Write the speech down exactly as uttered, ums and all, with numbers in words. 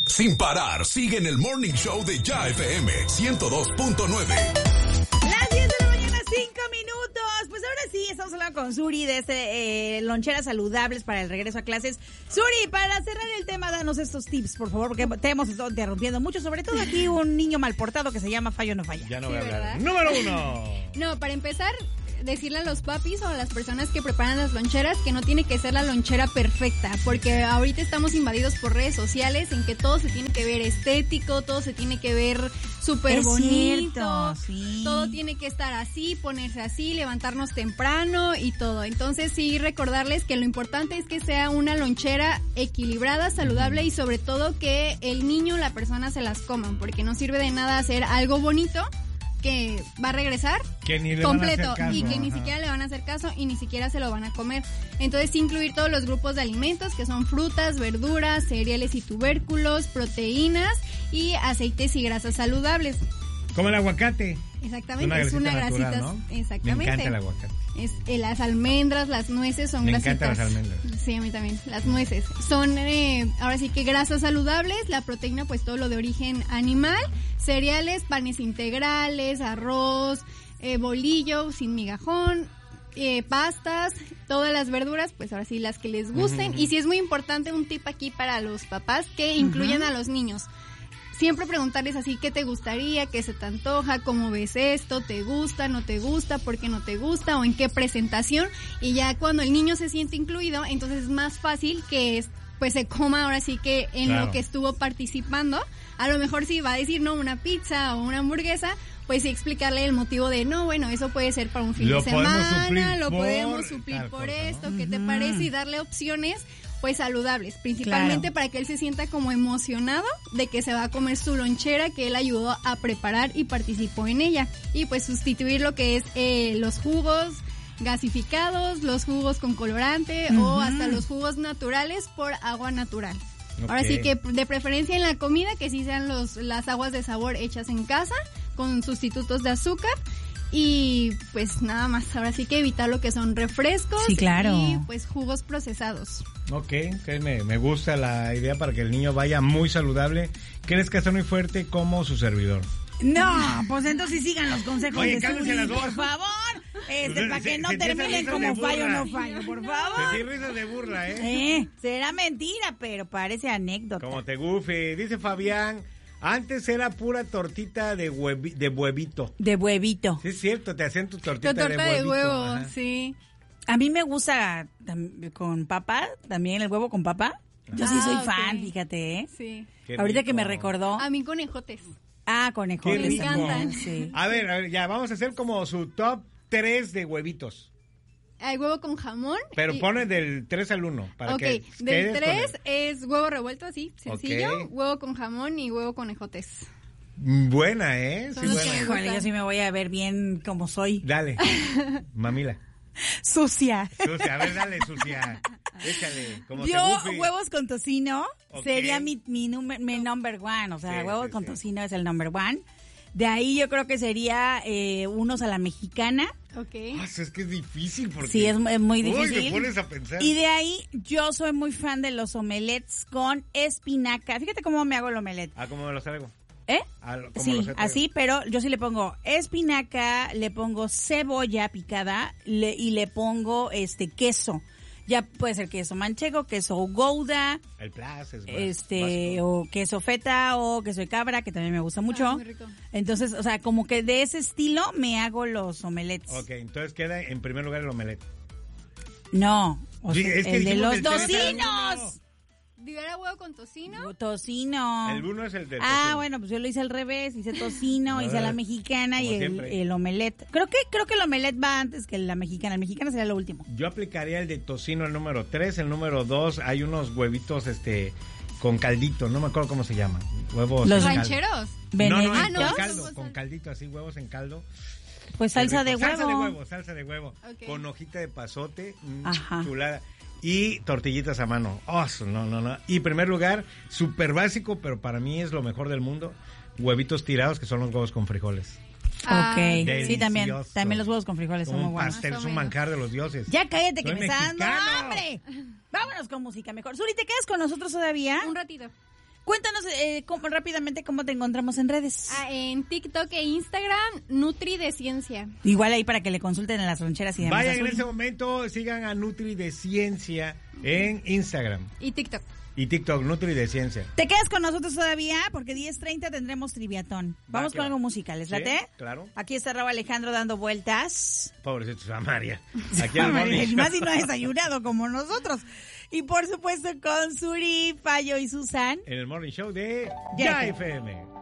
Sin parar, sigue en el Morning Show de Ya F M ciento dos punto nueve. Las diez de la mañana, cinco minutos. Pues ahora sí, estamos hablando con Suri de este eh, loncheras saludables para el regreso a clases. Suri, para cerrar el tema, danos estos tips, por favor, porque te hemos estado interrumpiendo mucho, sobre todo aquí un niño mal portado que se llama Fallo No Falla. Ya no Sí, voy a hablar. ¿verdad? Número uno. No, para empezar, decirle a los papis o a las personas que preparan las loncheras que no tiene que ser la lonchera perfecta, porque ahorita estamos invadidos por redes sociales en que todo se tiene que ver estético, todo se tiene que ver súper bonito, sí. Todo tiene que estar así, ponerse así, levantarnos temprano y todo. Entonces sí, recordarles que lo importante es que sea una lonchera equilibrada, saludable y sobre todo que el niño o la persona se las coman, porque no sirve de nada hacer algo bonito que va a regresar Que ni le van a completo hacer caso, y que ni ajá. siquiera le van a hacer caso y ni siquiera se lo van a comer. Entonces sí incluir todos los grupos de alimentos que son frutas, verduras, cereales y tubérculos, proteínas y aceites y grasas saludables. Como el aguacate. Exactamente, es una grasita, natural, ¿no? exactamente. Me encanta el aguacate. Es, eh, las almendras, las nueces son Me grasitas. encantan las almendras. Sí, a mí también. Las nueces son, eh, ahora sí que grasas saludables. La proteína, pues todo lo de origen animal. Cereales, panes integrales, arroz, eh, bolillo sin migajón, eh, pastas, todas las verduras, pues ahora sí las que les gusten. Uh-huh. Y sí es muy importante un tip aquí para los papás que incluyan Uh-huh. a los niños. Siempre preguntarles así, ¿qué te gustaría? ¿Qué se te antoja? ¿Cómo ves esto? ¿Te gusta? ¿No te gusta? ¿Por qué no te gusta? ¿O en qué presentación? Y ya cuando el niño se siente incluido, entonces es más fácil que es, pues se coma ahora sí que en Claro. lo que estuvo participando. A lo mejor si va a decir, no, una pizza o una hamburguesa, pues sí explicarle el motivo de, no, bueno, eso puede ser para un fin Lo de podemos semana, suplir lo por podemos suplir tal por cosa, esto, ¿no? ¿qué te Ujú. parece? Y darle opciones pues saludables, principalmente Claro. para que él se sienta como emocionado de que se va a comer su lonchera que él ayudó a preparar y participó en ella. Y pues sustituir lo que es eh, los jugos gasificados, los jugos con colorante Ujú. o hasta los jugos naturales por agua natural. Ok. Ahora sí que de preferencia en la comida que sí sean los las aguas de sabor hechas en casa con sustitutos de azúcar. Y pues nada más, ahora sí que evitar lo que son refrescos Sí, claro. y pues jugos procesados. Ok, ok, me, me gusta la idea para que el niño vaya muy saludable. ¿Crees que está muy fuerte como su servidor? No, pues entonces sigan los consejos Oye, de cálmense Suri, las dos. por favor. Este, Pues, para que se- no se terminen empieza a como reír de fallo burra. no fallo, por Te favor. di risas de burla, ¿eh? Eh, será mentira, pero parece anécdota. Como te gufe. Dice Fabián, antes era pura tortita de, huevi- de huevito. De huevito. Sí, es cierto, te hacían tu tortita La torta de de, huevito. huevo, Ajá. sí. A mí me gusta tam- con papa, también el huevo con papa. Yo sí Ah, soy ok. fan, fíjate, ¿eh? Sí. Qué Ahorita rico. que me recordó. A mí conejotes. Ah, conejotes. Qué rico. también, Me encantan. Sí. A ver, a ver, ya, vamos a hacer como su top tres de huevitos. Hay huevo con jamón. Pero y- pone del tres al uno. Para Ok, que del quedes con tres el- es huevo revuelto así, sencillo, Ok. huevo con jamón y huevo conejotes. Buena, ¿eh? Sí, Son los buena. que me Híjole, gustan. yo sí me voy a ver bien como soy. Dale, mamila. Sucia. Sucia, a ver, dale, sucia. Échale, como Yo, te gufe. huevos con tocino Ok. sería mi, mi, numer- mi number one. O sea, Sí, huevos sí, con sí. tocino es el number one. De ahí yo creo que sería eh, unos a la mexicana. Ok. Ah, es que es difícil porque... Sí, es, es muy Uy, difícil. me pones a pensar. Y de ahí yo soy muy fan de los omelets con espinaca. Fíjate cómo me hago el omelet. Ah, ¿cómo me los traigo? ¿Eh? Ah, ¿cómo Sí, los he traído? así, pero yo sí le pongo espinaca, le pongo cebolla picada le- y le pongo este queso. Ya puede ser queso manchego, queso gouda, El plaza es más este básico. o queso feta o queso de cabra, que también me gusta mucho. Ah, muy rico. Entonces, o sea, como que de ese estilo me hago los omelets. Ok, entonces queda en primer lugar el omelette. No, o Sí, sea, es que el de dijimos los del tres al tocinos. ¿Diera huevo con tocino? Tocino. El uno es el del Ah, tocino. bueno, pues yo lo hice al revés, hice tocino, hice a la Ah, mexicana y como el, siempre. el omelette. Creo que creo que el omelette va antes que la mexicana. El mexicana sería lo último. Yo aplicaría el de tocino el número tres, el número dos, hay unos huevitos este con caldito, no me acuerdo cómo se llaman. Huevos Los en caldo. ¿Rancheros? No, no, Benedictos. Ah, no, con no, caldo, pues, con sal- caldito así, huevos en caldo. Pues Qué salsa rico. de huevo. Salsa de huevo, salsa de huevo. Ok. Con hojita de pasote, mm, Ajá. chulada. Y tortillitas a mano. Oh, no, no, no. Y en primer lugar, súper básico, pero para mí es lo mejor del mundo. Huevitos tirados, que son los huevos con frijoles. Ah, Ok, sí, también. Delicioso. También los huevos con frijoles son Como muy un buenos. pastel, Más es o un menos. manjar de los dioses. Ya cállate que Soy me está dando mexicano. hambre. Vámonos con música mejor. Suri, ¿te quedas con nosotros todavía? Un ratito. Cuéntanos eh, cómo, rápidamente cómo te encontramos en redes. Ah, en TikTok e Instagram, Nutri de Ciencia. Igual ahí para que le consulten en las loncheras y demás. Vayan en Azul. ese momento, sigan a Nutri de Ciencia en Instagram Y TikTok. y TikTok, Nutri de Ciencia. Te quedas con nosotros todavía porque diez treinta tendremos triviatón. Vamos Va, con que algo va. musical, ¿les Sí, late? claro. Aquí está Raúl Alejandro dando vueltas. Pobrecito, a María. Aquí al Morning Y Show. más si no ha desayunado como nosotros. Y por supuesto con Suri, Payo y Susan. En el Morning Show de Ya Ya F M.